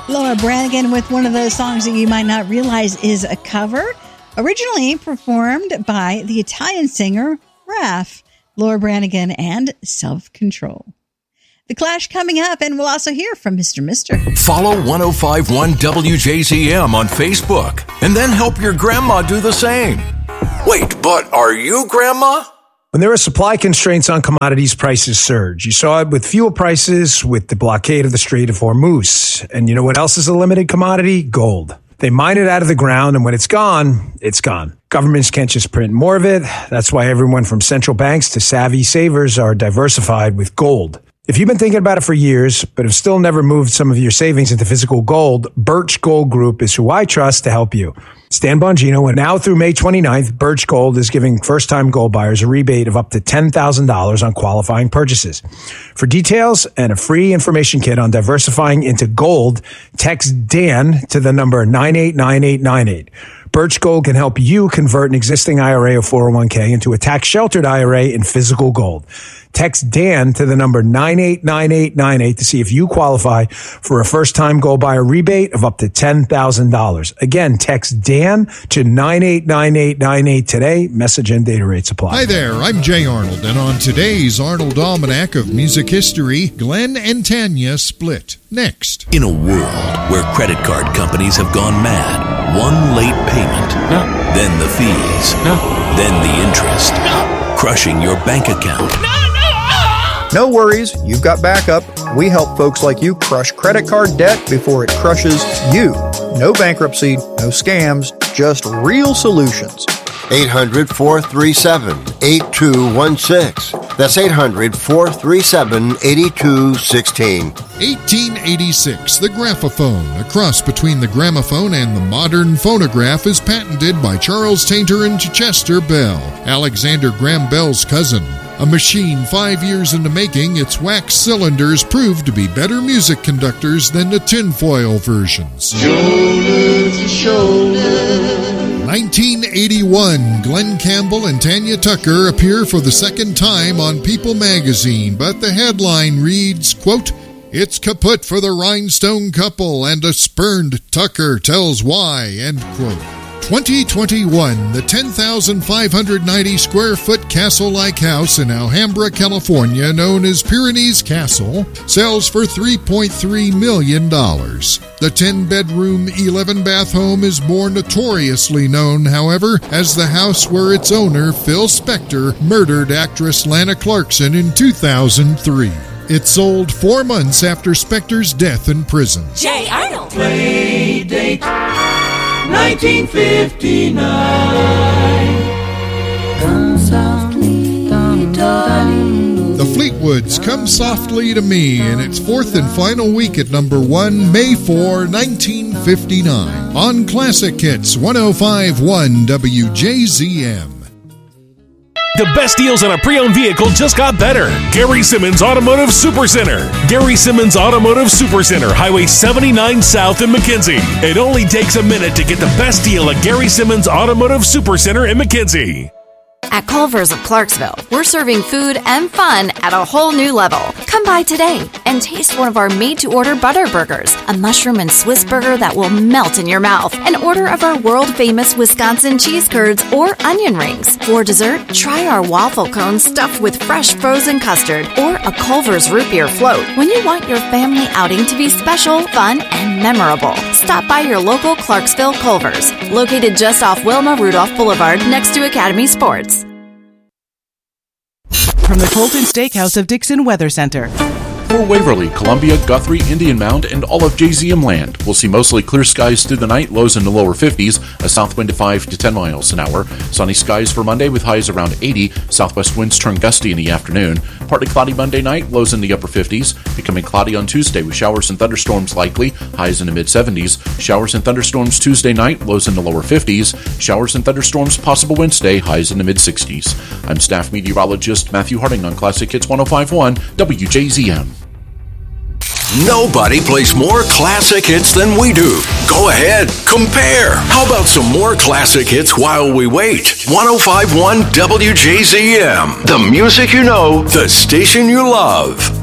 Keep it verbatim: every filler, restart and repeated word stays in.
Laura Branigan with one of those songs that you might not realize is a cover, originally performed by the Italian singer Raf. Laura Branigan and Self-Control. The Clash coming up, and we'll also hear from Mister Mister. Follow one oh five point one W J Z M on Facebook, and then help your grandma do the same. Wait, but are you grandma? When there are supply constraints on commodities, prices surge. You saw it with fuel prices, with the blockade of the Strait of Hormuz. And you know what else is a limited commodity? Gold. They mine it out of the ground, and when it's gone, it's gone. Governments can't just print more of it. That's why everyone from central banks to savvy savers are diversified with gold. If you've been thinking about it for years, but have still never moved some of your savings into physical gold, Birch Gold Group is who I trust to help you. Stan Bongino, and now through May twenty-ninth, Birch Gold is giving first-time gold buyers a rebate of up to ten thousand dollars on qualifying purchases. For details and a free information kit on diversifying into gold, text Dan to the number nine eight nine eight nine eight. Birch Gold can help you convert an existing I R A or four oh one k into a tax-sheltered I R A in physical gold. Text Dan to the number nine eight nine eight nine eight to see if you qualify for a first-time gold buyer rebate of up to ten thousand dollars. Again, text Dan to nine eight nine eight nine eight today. Message and data rates apply. Hi there, I'm Jay Arnold, and on today's Arnold Almanac of Music History, Glenn and Tanya split. Next. In a world where credit card companies have gone mad, one late payment, no. then the fees, no. then the interest, no. crushing your bank account. No. No worries, you've got backup. We help folks like you crush credit card debt before it crushes you. No bankruptcy, no scams, just real solutions. eight hundred, four three seven, eight two one six. That's eight hundred, four three seven, eight two one six. eighteen eighty-six, the graphophone, a cross between the gramophone and the modern phonograph, is patented by Charles Tainter and Chester Bell, Alexander Graham Bell's cousin. A machine five years into making, its wax cylinders proved to be better music conductors than the tinfoil versions. Shoulder to shoulder. nineteen eighty-one, Glenn Campbell and Tanya Tucker appear for the second time on People magazine, but the headline reads, quote, "It's kaput for the rhinestone couple, and a spurned Tucker tells why," end quote. twenty twenty-one, the ten thousand five hundred ninety square foot castle-like house in Alhambra, California, known as Pyrenees Castle, sells for three point three million dollars. The ten-bedroom, eleven-bath home is more notoriously known, however, as the house where its owner, Phil Spector, murdered actress Lana Clarkson in two thousand three. It sold four months after Spector's death in prison. Jay Arnold. Play date. nineteen fifty-nine. Come softly, darling. The Fleetwoods, Come Softly to Me, in its fourth and final week at number one, May fourth, nineteen fifty-nine. On Classic Hits, one oh five point one W J Z M. The best deals on a pre-owned vehicle just got better. Gary Simmons Automotive Supercenter. Gary Simmons Automotive Supercenter, Highway seventy-nine South in McKenzie. It only takes a minute to get the best deal at Gary Simmons Automotive Supercenter in McKenzie. At Culver's of Clarksville, we're serving food and fun at a whole new level. Come by today and taste one of our made-to-order butter burgers, a mushroom and Swiss burger that will melt in your mouth, an order of our world-famous Wisconsin cheese curds or onion rings. For dessert, try our waffle cones stuffed with fresh frozen custard or a Culver's root beer float. When you want your family outing to be special, fun, and memorable, stop by your local Clarksville Culver's, located just off Wilma Rudolph Boulevard next to Academy Sports. From the Colton Steakhouse of Dixon Weather Center. For Waverly, Columbia, Guthrie, Indian Mound, and all of J Z M land, we'll see mostly clear skies through the night, lows in the lower fifties, a south wind of five to ten miles an hour. Sunny skies for Monday with highs around eighty, southwest winds turn gusty in the afternoon. Partly cloudy Monday night, lows in the upper fifties. Becoming cloudy on Tuesday with showers and thunderstorms likely, highs in the mid-seventies. Showers and thunderstorms Tuesday night, lows in the lower fifties. Showers and thunderstorms possible Wednesday, highs in the mid-sixties. I'm staff meteorologist Matthew Harding on Classic Hits one oh five point one W J Z M. Nobody plays more classic hits than we do. Go ahead, compare. How about some more classic hits while we wait? one oh five point one W J Z M. The music you know, the station you love.